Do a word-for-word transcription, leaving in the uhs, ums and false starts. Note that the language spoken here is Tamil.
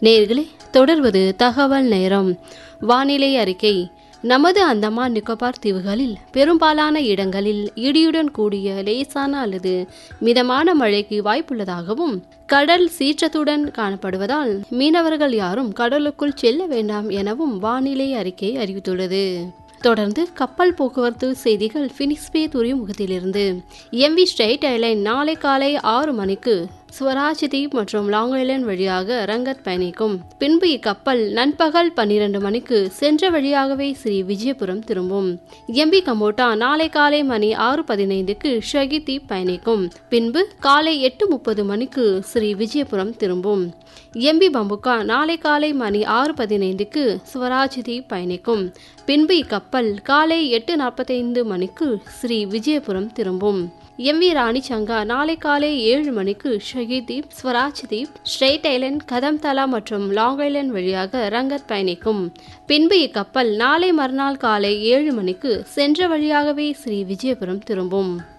நேயர்களே, தொடர்வது தகவல் நேரம். வானிலை அறிக்கை. நமது அந்தமான் நிக்கோபார் தீவுகளில் பெரும்பாலான இடங்களில் இடியுடன் கூடிய லேசான அல்லது மிதமான மழைக்கு வாய்ப்புள்ளதாகவும், கடல் சீற்றத்துடன் காணப்படுவதால் மீனவர்கள் யாரும் கடலுக்குள் செல்ல வேண்டாம் எனவும் வானிலை அறிக்கை அறிவித்துள்ளது. தொடர்ந்து கப்பல் போக்குவரத்து செய்திகள். பினிக்ஸ் பே துறைமுகத்திலிருந்து எம்வி ஸ்ட்ரெயிட் ஏர்லைன் நாளை காலை ஆறு மணிக்கு ஸ்வராஜ் தீப் மற்றும் லாங் ஐலண்ட் வழியாக ரங்கத் பயணிக்கும். பின்பு இக்கப்பல் நண்பகல் பன்னிரண்டு மணிக்கு சென்ற வழியாகவே ஸ்ரீ விஜயபுரம் திரும்பும். எம்பி கமோட்டா நாளை காலை மணி ஆறு பதினைந்துக்கு ஷஹீத் தீப் பயணிக்கும். பின்பு காலை எட்டு முப்பது மணிக்கு ஸ்ரீ விஜயபுரம் திரும்பும். எம்பி பம்புக்கா நாளை காலை மணி ஆறு பதினைந்துக்கு ஸ்வராஜ் தீப் பயணிக்கும். பின்பு இக்கப்பல் காலை எட்டு நாற்பத்தைந்து மணிக்கு ஸ்ரீ விஜயபுரம் திரும்பும். எம்வி ராணி சங்கா நாளை காலை ஏழு மணிக்கு ஷஹீத் தீப், ஸ்வராஜ் தீப், ஸ்ட்ரெயிட் ஐலண்ட், கதம்தலா மற்றும் லாங் ஐலண்ட் வழியாக ரங்கத் பயணிக்கும். பின்பு இக்கப்பல் நாளை மறுநாள் காலை ஏழு மணிக்கு சென்ற வழியாகவே ஸ்ரீ விஜயபுரம் திரும்பும்.